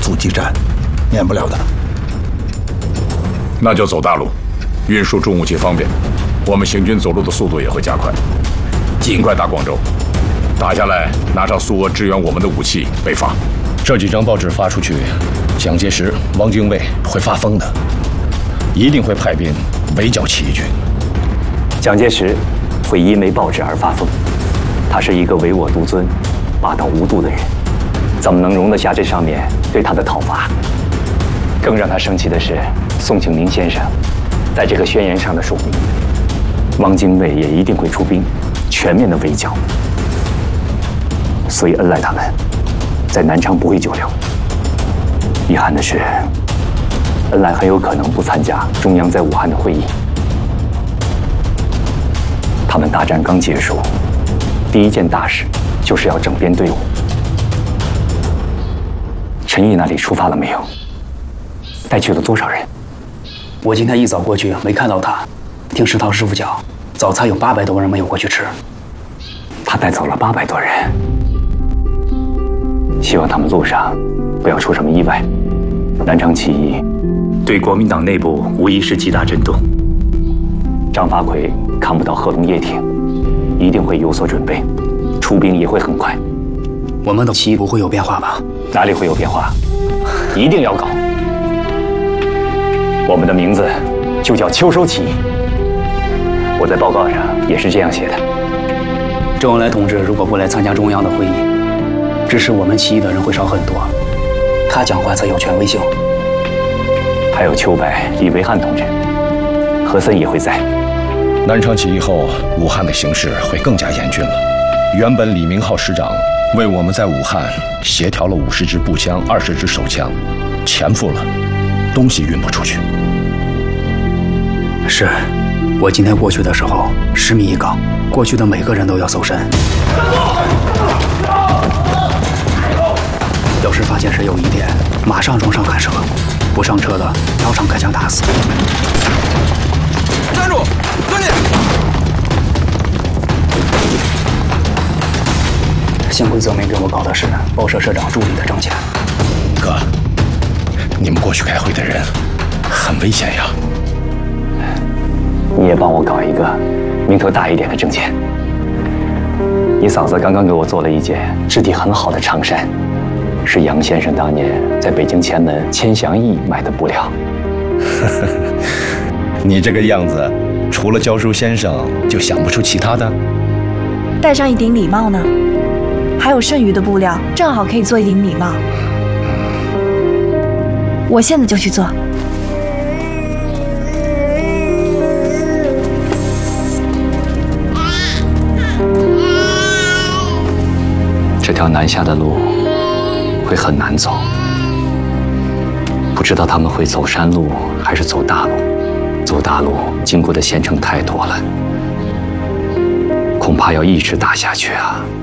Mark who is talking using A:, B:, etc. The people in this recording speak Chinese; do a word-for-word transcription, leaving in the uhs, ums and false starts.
A: 速激战，免不了的。
B: 那就走大路，运输重武器方便，我们行军走路的速度也会加快。尽快打广州，打下来拿上苏俄支援我们的武器北伐。
C: 这几张报纸发出去，蒋介石、汪精卫会发疯的，一定会派兵围剿起义军。
D: 蒋介石会因为报纸而发疯，他是一个唯我独尊、霸道无度的人，怎么能容得下这上面对他的讨伐？更让他生气的是，宋庆龄先生在这个宣言上的署名，汪精卫也一定会出兵，全面的围剿。所以恩来他们在南昌不会久留。遗憾的是，恩来很有可能不参加中央在武汉的会议。他们大战刚结束，第一件大事就是要整编队伍。陈毅那里出发了没有？带去了多少人？
E: 我今天一早过去没看到他，听石涛师傅讲，早餐有八百多人没有过去吃。
D: 他带走了八百多人，希望他们路上不要出什么意外。南昌起义对国民党内部无疑是极大震动。张发奎看不到贺龙叶挺，一定会有所准备，出兵也会很快。
E: 我们的起义不会有变化吧？
D: 哪里会有变化？一定要搞。我们的名字就叫秋收起义。我在报告上也是这样写的。
E: 周恩来同志如果不来参加中央的会议，支持我们起义的人会少很多，他讲话才有权威性。
D: 还有邱白、李维汉同志，和森也会在。
C: 南昌起义后，武汉的形势会更加严峻了。原本李明浩师长为我们在武汉协调了五十支步枪、二十支手枪，钱付了，东西运不出去。
E: 是，我今天过去的时候，十米一岗，过去的每个人都要搜身。要是发现谁有疑点，马上冲上砍车，不上车的当场开枪打死。
F: 站住！遵令！
E: 幸亏泽梅给我搞的是报社社长助理的证件。
C: 哥，你们过去开会的人很危险呀。
D: 你也帮我搞一个名头大一点的证件。你嫂子刚刚给我做了一件质地很好的长衫，是杨先生当年在北京前门千祥义买的布料。
C: 你这个样子，除了教书先生，就想不出其他的。
G: 戴上一顶礼帽呢，还有剩余的布料，正好可以做一顶礼帽。我现在就去做。
D: 这条南下的路会很难走，不知道他们会走山路还是走大路。走大路经过的县城太多了，恐怕要一直打下去啊。